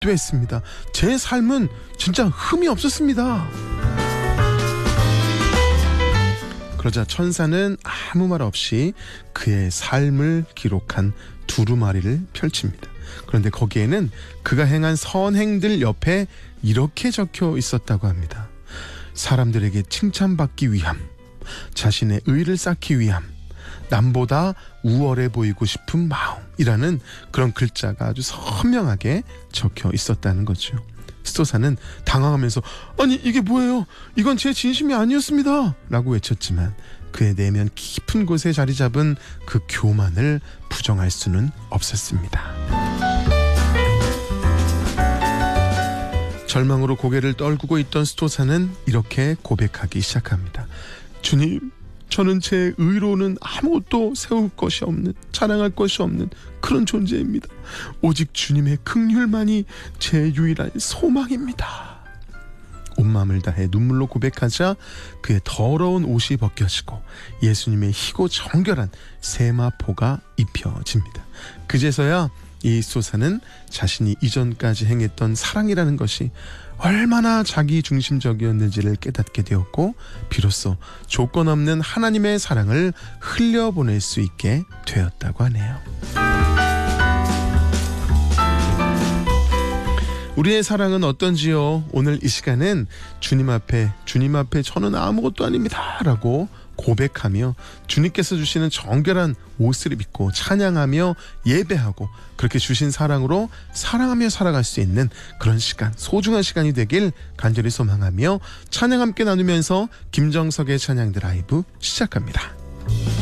기도했습니다. 제 삶은 진짜 흠이 없었습니다. 그러자 천사는 아무 말 없이 그의 삶을 기록한 두루마리를 펼칩니다. 그런데 거기에는 그가 행한 선행들 옆에 이렇게 적혀 있었다고 합니다. 사람들에게 칭찬받기 위함, 자신의 의를 쌓기 위함, 남보다 우월해 보이고 싶은 마음이라는 그런 글자가 아주 선명하게 적혀 있었다는 거죠. 스토사는 당황하면서 아니 이게 뭐예요? 이건 제 진심이 아니었습니다 라고 외쳤지만 그의 내면 깊은 곳에 자리 잡은 그 교만을 부정할 수는 없었습니다. 절망으로 고개를 떨구고 있던 스토사는 이렇게 고백하기 시작합니다. 주님, 저는 제 의로는 아무것도 세울 것이 없는, 자랑할 것이 없는 그런 존재입니다. 오직 주님의 긍휼만이 제 유일한 소망입니다. 온 마음을 다해 눈물로 고백하자 그의 더러운 옷이 벗겨지고 예수님의 희고 정결한 세마포가 입혀집니다. 그제서야 이 스토사는 자신이 이전까지 행했던 사랑이라는 것이 얼마나 자기 중심적이었는지를 깨닫게 되었고 비로소 조건 없는 하나님의 사랑을 흘려보낼 수 있게 되었다고 하네요. 우리의 사랑은 어떤지요? 오늘 이 시간은 주님 앞에 저는 아무것도 아닙니다 라고 고백하며 주님께서 주시는 정결한 옷을 입고 찬양하며 예배하고 그렇게 주신 사랑으로 사랑하며 살아갈 수 있는 그런 시간, 소중한 시간이 되길 간절히 소망하며 찬양 함께 나누면서 김정석의 찬양 드라이브 시작합니다.